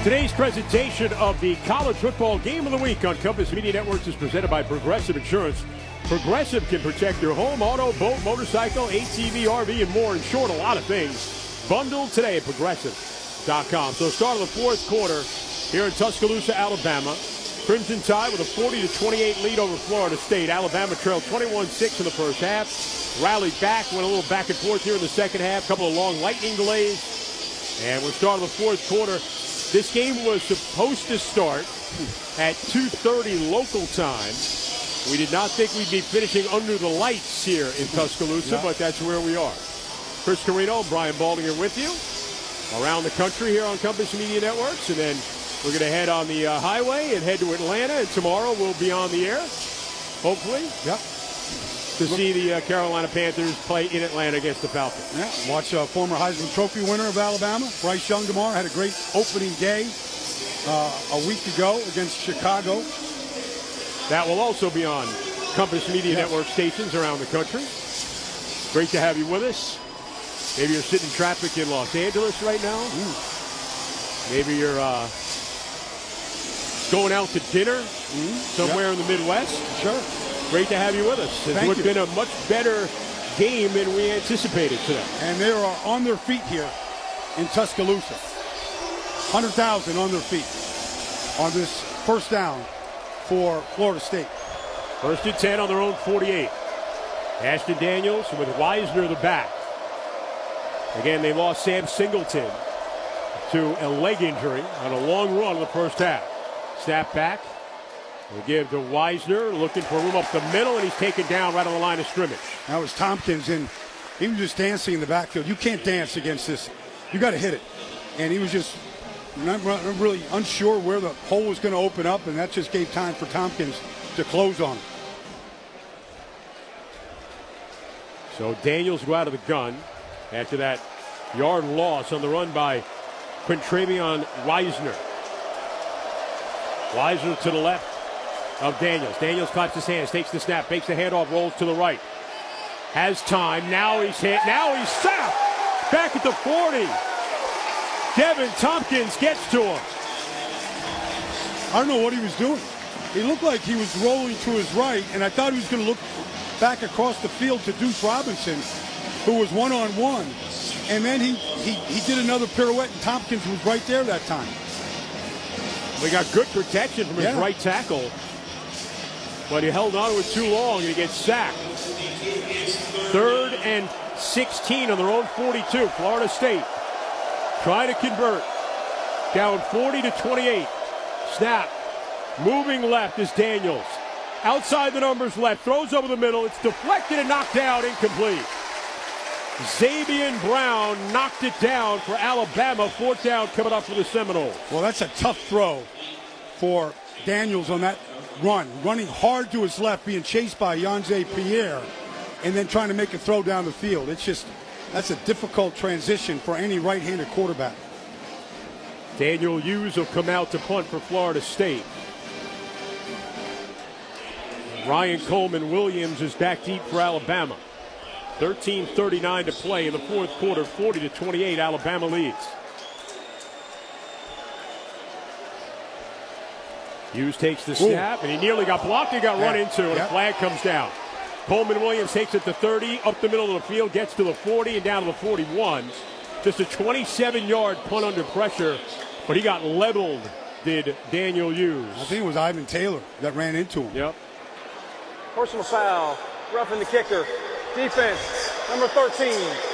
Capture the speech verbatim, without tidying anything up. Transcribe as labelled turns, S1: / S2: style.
S1: Today's presentation of the college football game of the week on Compass Media Networks is presented by Progressive Insurance. Progressive can protect your home, auto, boat, motorcycle, A T V, R V, and more. In short, a lot of things. Bundled today at Progressive dot com. So start of the fourth quarter here in Tuscaloosa, Alabama. Crimson Tide with a forty to twenty-eight lead over Florida State. Alabama trailed twenty-one six in the first half. Rallied back, went a little back and forth here in the second half. A couple of long lightning delays. And we're starting the fourth quarter. This game was supposed to start at two thirty local time. We did not think we'd be finishing under the lights here in Tuscaloosa, no. But that's where we are. Chris Carino, Brian Baldinger with you around the country here on Compass Media Networks. And then we're going to head on the uh, highway and head to Atlanta. And tomorrow we'll be on the air, hopefully.
S2: Yep.
S1: To see the uh, Carolina Panthers play in Atlanta against the Falcons.
S2: Yeah, watch uh, former Heisman Trophy winner of Alabama, Bryce Young, tomorrow. Had a great opening day uh, a week ago against Chicago.
S1: That will also be on Compass Media
S2: yes.
S1: Network stations around the country. Great to have you with us. Maybe you're sitting in traffic in Los Angeles right now.
S2: Mm.
S1: Maybe you're uh, going out to dinner mm. somewhere yep. in the Midwest.
S2: Sure. Great
S1: to have you with us. It's
S2: Thank you.
S1: been a much better game than we anticipated today.
S2: And they are on their feet here in Tuscaloosa. one hundred thousand on their feet on this first down for Florida State.
S1: First and ten on their own forty-eight. Ashton Daniels with Wisner the back. Again, they lost Sam Singleton to a leg injury on a long run in the first half. Snap back. We give to Wisner, looking for room up the middle, and he's taken down right on the line of scrimmage.
S2: That was Tompkins, and he was just dancing in the backfield. You can't dance against this. You got to hit it. And he was just not really unsure where the hole was going to open up, and that just gave time for Tompkins to close on him.
S1: So Daniels go out of the gun after that yard loss on the run by Quintravion Wisner. Wisner to the left of Daniels. Daniels claps his hands, takes the snap, makes the handoff, rolls to the right. Has time. Now he's hit. Now he's sacked. Back at the forty. Devin Tompkins gets to him.
S2: I don't know what he was doing. He looked like he was rolling to his right, and I thought he was going to look back across the field to Deuce Robinson, who was one-on-one. And then he, he, he did another pirouette, and Tompkins was right there that time.
S1: We got good protection from his
S2: yeah.
S1: right tackle. But he held on to it too long, and he gets sacked. Third and sixteen on their own forty-two. Florida State trying to convert. Down forty to twenty-eight. Snap. Moving left is Daniels. Outside the numbers left. Throws over the middle. It's deflected and knocked down. Incomplete. Xavier Brown knocked it down for Alabama. Fourth down coming up for the Seminoles.
S2: Well, that's a tough throw for Daniels on that run. Running hard to his left, being chased by Yonze Pierre, and then trying to make a throw down the field. It's just, that's a difficult transition for any right-handed quarterback.
S1: Daniel Hughes will come out to punt for Florida State. Ryan Coleman Williams is back deep for Alabama. thirteen thirty-nine to play in the fourth quarter. forty to twenty-eight, Alabama leads. Hughes takes the snap, Ooh. and he nearly got blocked. He got yeah. run into, and yep. a flag comes down. Coleman Williams takes it to thirty, up the middle of the field, gets to the forty, and down to the forty-one. Just a twenty-seven-yard punt under pressure, but he got leveled, did Daniel Hughes.
S2: I think it was Ivan Taylor that ran into him.
S1: Yep.
S3: Personal foul, roughing the kicker. Defense, number thirteen.